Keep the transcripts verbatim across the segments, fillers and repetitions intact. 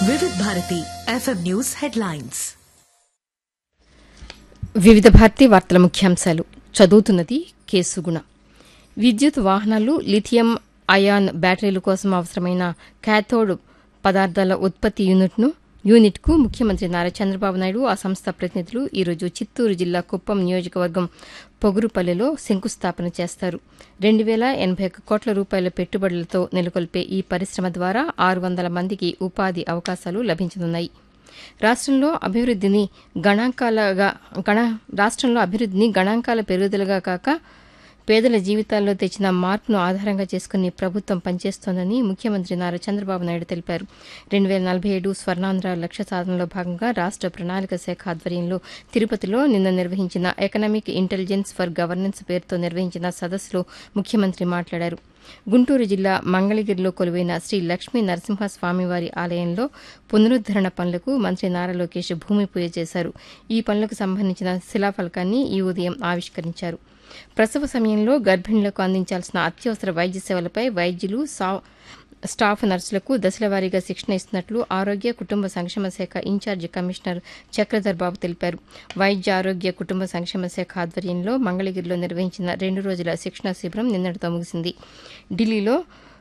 వివిధ Bharati FM news headlines. వివిధ భారతి వార్తల ముఖ్యాంశాలు చదువుతున్నది కేసుగుణ. విద్యుత్ వాహనాలు, లిథియం అయాన్ బ్యాటరీల కోసం అవసరమైన క్యాథోడ్ పదార్థాల ఉత్పత్తి యూనిట్ను యూనిట్కు ముఖ్యమంత్రి నారా చంద్రబాబు నాయుడు, ఆ సంస్థ ప్రతినిధులు ఈరోజు చిత్తూరు జిల్లా కుప్పం నియోజకవర్గం పొగురుపల్లిలో శంకుస్థాపన చేస్తారు. రెండు వేల ఎనభై ఒక్క కోట్ల రూపాయల పెట్టుబడులతో నెలకొల్పే ఈ పరిశ్రమ ద్వారా ఆరు వందల మందికి ఉపాధి అవకాశాలు లభించనున్నాయి. రాష్ట్రంలో అభివృద్ధిని గణాంకాలుగా గణ రాష్ట్రంలో అభివృద్ధిని గణాంకాల పెరుగుదలగా కాక పేదల జీవితాల్లో తెచ్చిన మార్పును ఆధారంగా చేసుకుని ప్రభుత్వం పనిచేస్తోందని ముఖ్యమంత్రి నారా చంద్రబాబు నాయుడు తెలిపారు. రెండు వేల నలభై ఏడు స్వర్ణాంధ్ర లక్ష్య సాధనలో భాగంగా రాష్ట్ర ప్రణాళిక శాఖ ఆధ్వర్యంలో తిరుపతిలో నిన్న నిర్వహించిన ఎకనామిక్ ఇంటెలిజెన్స్ ఫర్ గవర్నెన్స్ పేరుతో నిర్వహించిన సదస్సులో ముఖ్యమంత్రి మాట్లాడారు. గుంటూరు జిల్లా మంగళగిరిలో కొలువైన శ్రీ లక్ష్మీ నరసింహస్వామివారి ఆలయంలో పునరుద్దరణ పనులకు మంత్రి నారా లోకేష్ భూమి పూజ చేశారు. ఈ పనులకు సంబంధించిన శిలాఫలకాన్ని ఈ ఉదయం ఆవిష్కరించారు. ప్రసవ సమయంలో గర్భిణులకు అందించాల్సిన అత్యవసర వైద్య సేవలపై వైద్యులు, స్టాఫ్ నర్సులకు దశలవారీగా శిక్షణ ఇస్తున్నట్లు ఆరోగ్య కుటుంబ సంక్షేమ శాఖ ఇన్ఛార్జి కమిషనర్ చక్రధర్ బాబు తెలిపారు. వైద్య ఆరోగ్య కుటుంబ సంక్షేమ శాఖ ఆధ్వర్యంలో మంగళగిరిలో నిర్వహించిన రెండు రోజుల శిక్షణా శిబిరం నిన్నటితో ముగిసింది. ఢిల్లీలో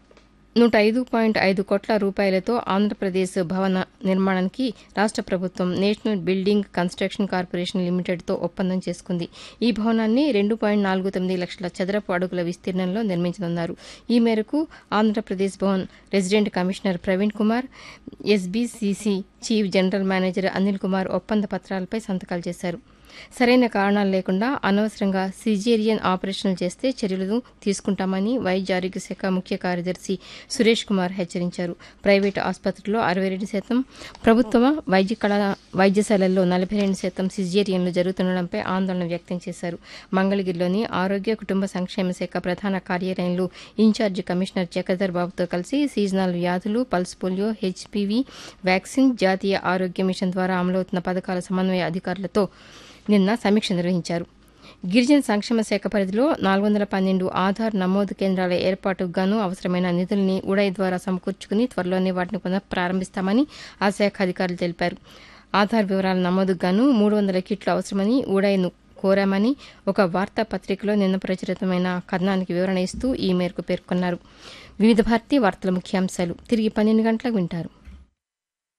నూట ఐదు పాయింట్ ఐదు కోట్ల రూపాయలతో ఆంధ్రప్రదేశ్ భవన నిర్మాణానికి రాష్ట్ర ప్రభుత్వం నేషనల్ బిల్డింగ్ కన్స్ట్రక్షన్ కార్పొరేషన్ లిమిటెడ్తో ఒప్పందం చేసుకుంది. ఈ భవనాన్ని రెండు పాయింట్ నాలుగు తొమ్మిది లక్షల చదరపు అడుగుల విస్తీర్ణంలో నిర్మించనున్నారు. ఈ మేరకు Andhra Pradesh Bhavan resident commissioner Praveen Kumar, SBCC chief general manager Anil Kumar ఒప్పంద పత్రాలపై సంతకాలు చేశారు. సరైన కారణాలు లేకుండా అనవసరంగా సిజేరియన్ ఆపరేషన్లు చేస్తే చర్యలు తీసుకుంటామని వైద్య ఆరోగ్య శాఖ ముఖ్య కార్యదర్శి సురేష్ కుమార్ హెచ్చరించారు. ప్రైవేటు ఆసుపత్రుల్లో అరవై రెండు శాతం, ప్రభుత్వ వైద్య కళా వైద్యశాలల్లో నలభై రెండు శాతం సిజేరియన్లు జరుగుతుండడంపై ఆందోళన వ్యక్తం చేశారు. మంగళగిరిలోని ఆరోగ్య కుటుంబ సంక్షేమ శాఖ ప్రధాన కార్యాలయంలో ఇన్ఛార్జి కమిషనర్ చక్రధర్ బాబుతో కలిసి సీజనల్ వ్యాధులు, పల్స్ పోలియో, హెచ్పీవీ వ్యాక్సిన్, జాతీయ ఆరోగ్య మిషన్ ద్వారా అమలవుతున్న పథకాల సమన్వయ అధికారులతో నిన్న సమీక్ష నిర్వహించారు. గిరిజన సంక్షేమ శాఖ పరిధిలో నాలుగు వందల పన్నెండు ఆధార్ నమోదు కేంద్రాల ఏర్పాటుకు గాను అవసరమైన నిధుల్ని ఉడాయ్ ద్వారా సమకూర్చుకుని త్వరలోనే వాటిని పునః ప్రారంభిస్తామని ఆ శాఖ అధికారులు తెలిపారు. ఆధార్ వివరాల నమోదుకు గాను మూడు వందల కిట్లు అవసరమని ఉడాయ్ను కోరామని ఒక వార్తాపత్రికలో నిన్న ప్రచురితమైన కథనానికి వివరణ ఇస్తూ ఈ మేరకు పేర్కొన్నారు. వివిధ భారతి వార్తల ముఖ్యాంశాలు తిరిగి పన్నెండు గంటలకు వింటారు.